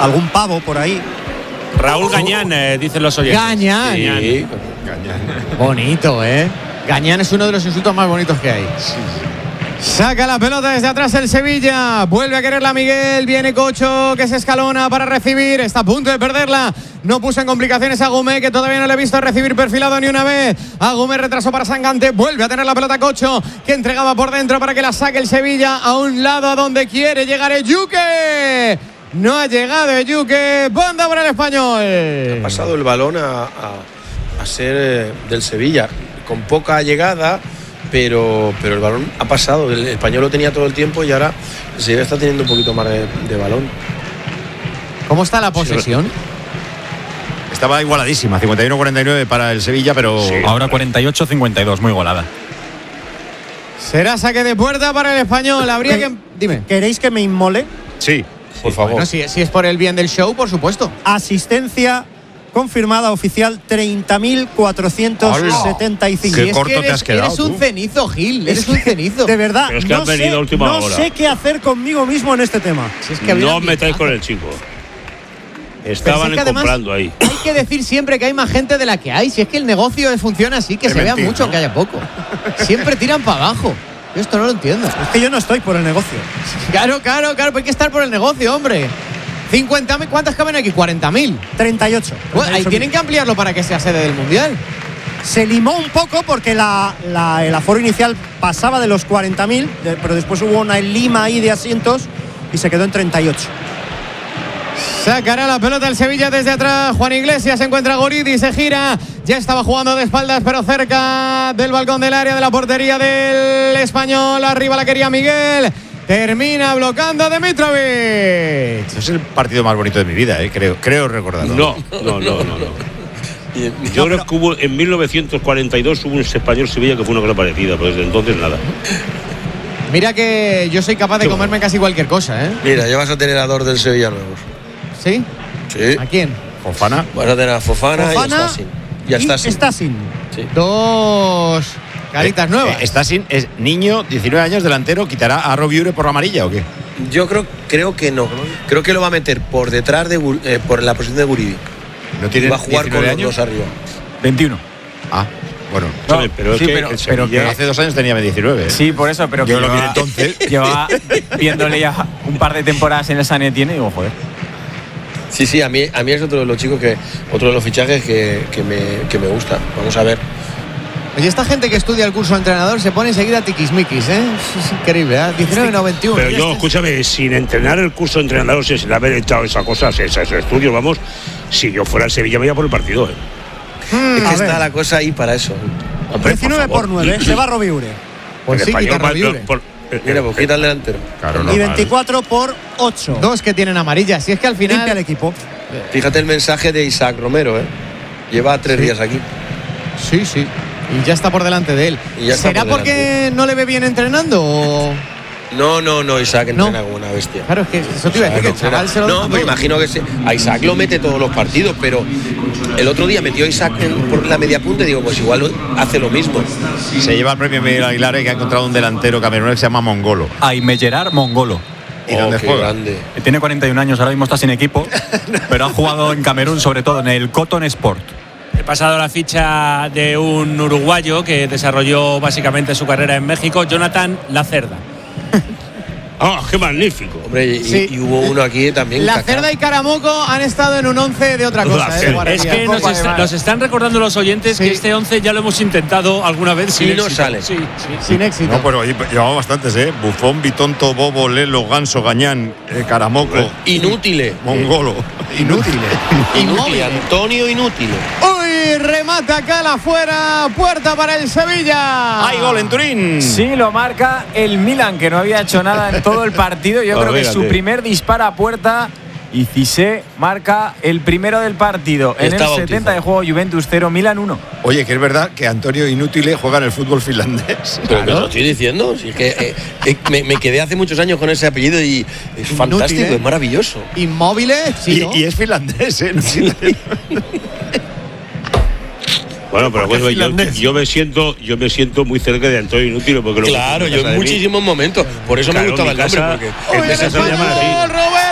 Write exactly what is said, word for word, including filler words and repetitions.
algún pavo por ahí. Raúl Gañán, eh, dicen los oyentes. Gañán. Sí. Gañán. Bonito, ¿eh? Gañán es uno de los insultos más bonitos que hay. Sí, sí. Saca la pelota desde atrás el Sevilla. Vuelve a quererla Miguel. Viene Cocho, que se escalona para recibir. Está a punto de perderla. No puso en complicaciones a Agumé, que todavía no le he visto recibir perfilado ni una vez. Agumé retrasó para Sangante. Vuelve a tener la pelota Cocho, que entregaba por dentro para que la saque el Sevilla a un lado a donde quiere llegar Eyuke. No ha llegado Eyuke. Banda para el Español. Ha pasado el balón a, a, a ser eh, del Sevilla. Con poca llegada. Pero, pero el balón ha pasado, el Español lo tenía todo el tiempo y ahora el Sevilla está teniendo un poquito más de, de balón. ¿Cómo está la posesión? Estaba igualadísima, cincuenta y uno a cuarenta y nueve para el Sevilla, pero sí, ahora cuarenta y ocho a cincuenta y dos, muy golada. Será saque de puerta para el Español. Habría que... Dime. ¿Queréis que me inmole? Sí, por sí, favor. Bueno, si, si es por el bien del show, por supuesto. Asistencia confirmada oficial treinta mil cuatrocientos setenta y cinco. Qué Si es corto que te eres, has quedado, eres un tú. cenizo, Gil. Eres un cenizo. De verdad, Pero es que no, has venido sé, a última no hora. sé qué hacer conmigo mismo en este tema. Si es que había No os un metáis ambientazo. con el chico. Pero Estaban si es que además comprando ahí. Hay que decir siempre que hay más gente de la que hay. Si es que el negocio funciona así, que Es se vea mentira, mucho, ¿no? que haya poco. Siempre tiran para abajo. Yo esto no lo entiendo. Es que yo no estoy por el negocio. Claro, claro, claro. Pues hay que estar por el negocio, hombre. cincuenta mil, ¿cuántas caben aquí? cuarenta mil. treinta y ocho. Bueno, ahí tienen que ampliarlo para que sea sede del Mundial. Se limó un poco porque la, la, el aforo inicial pasaba de los cuarenta mil, pero después hubo una lima ahí de asientos y se quedó en treinta y ocho. Sacará la pelota el Sevilla desde atrás. Juan Iglesias se encuentra a Goridi, se gira. Ya estaba jugando de espaldas, pero cerca del balcón del área de la portería del Español. Arriba la quería Miguel. Termina bloqueando a Dimitrovic. es el partido más bonito de mi vida, eh, creo, creo recordarlo. No, no, no, no. no. Yo creo que hubo, en mil novecientos cuarenta y dos hubo un Español-Sevilla que fue una cosa parecida, pero desde entonces nada. Mira que yo soy capaz de comerme casi cualquier cosa, ¿eh? Mira, ya vas a tener a dos del Sevilla nuevos. ¿Sí? Sí. ¿A quién? Fofana. Vas a tener a Fofana, Fofana y a Stasin. Y a Stasin. Stasin. Sí. Dos caritas nuevas. Eh, Stasin es niño, diecinueve años, delantero. ¿Quitará a Robiure por la amarilla o qué? Yo creo, creo que no. Creo que lo va a meter por detrás de Gur- eh, por la posición de Guridi. ¿No tiene Va a jugar con diecinueve los años? dos arriba. veintiuno. Ah, bueno. No, Joder, pero sí, es que pero- el pero Sevilla- que- Hace dos años tenía diecinueve. ¿eh? Sí, por eso, pero Yo que lo vi lleva- entonces. lleva viéndole ya un par de temporadas en el San Etienne y digo, joder. Sí, sí, a mí, a mí es otro de los chicos que, otro de los fichajes que, que, me, que me gusta. Vamos a ver. Oye, esta gente que estudia el curso de entrenador se pone enseguida tiquismiquis, ¿eh? Es increíble, ¿eh? diecinueve, no, veintiuno. Pero yo, escúchame, sin entrenar el curso de entrenador, sin haber echado esas cosas, esos estudios, vamos, si yo fuera al Sevilla me iba por el partido, ¿eh? Es que a está ver. la cosa ahí para eso. Hombre, diecinueve por nueve, se va Robiure. Pues El sí, español quita va- Robiure. por- eh, Mira, eh, pues quita el delantero. Claro, Y normal. veinticuatro por ocho. Dos que tienen amarillas. Si es que al Limpia el final. equipo. Fíjate el mensaje de Isaac Romero, ¿eh? Lleva tres días aquí. Sí, sí. Y ya está por delante de él. Y ya está ¿Será por porque no le ve bien entrenando o.? No, no, no, Isaac No. entrena como una bestia. Claro, es que eso te iba a decir, que el chaval se lo No, deja pues todo. imagino que se, a Isaac lo mete todos los partidos, pero el otro día metió a Isaac en- por la media punta y digo, pues igual hace lo mismo. Se lleva el premio Miguel Aguilar, eh, que ha encontrado un delantero camerunés que se llama Mongolo. Aime Gerard Mongolo. ¿Y Oh, dónde qué juega? grande. Tiene cuarenta y un años, ahora mismo está sin equipo, pero ha jugado en Camerún, sobre todo en el Cotton Sport. He pasado la ficha de un uruguayo que desarrolló básicamente su carrera en México, Jonathan Lacerda. ¡Ah, qué magnífico! Hombre, y, Sí. y hubo uno aquí también. La Kaká. Cerda y Caramoco han estado en un once de otra cosa, La ¿eh? Cerda. Guardia. Es que nos, Copa de est- Mar. nos están recordando los oyentes Sí. que este once ya lo hemos intentado alguna vez sin Y no éxito. sale. Sí, sí. Sin éxito. No, pero oye, llevamos bastantes, ¿eh? Bufón, Bitonto, Bobo, Lelo, Ganso, Gañán, eh, Caramoco, Inútiles. Mongolo. Inútil. Inútil. Inmóvil. Antonio Inútil. Uy, remata Cala afuera. Puerta para el Sevilla. ¡Hay gol en Turín! Sí, lo marca el Milan, que no había hecho nada en todo el partido. Yo Ah, creo que es su fíjate. primer disparo a puerta. Y Cissé marca el primero del partido. En Está el bautizado. setenta de juego, Juventus cero, Milan uno. Oye, que es verdad que Antonio Inútil juega en el fútbol finlandés. Pero que lo estoy diciendo. Si es que eh, eh, me, me quedé hace muchos años con ese apellido y es fantástico, ¿eh? es maravilloso. Inmóviles, sí, Y, ¿no? y es finlandés, ¿eh? Bueno, pero bueno, yo, finlandés. yo me siento yo me siento muy cerca de Antonio Inútil porque lo Claro, en yo casa en de mí. muchísimos momentos. Por eso Claro, me gustaba mi el nombre. casa- Porque el Uy, de el esa se llama así. español, Roberto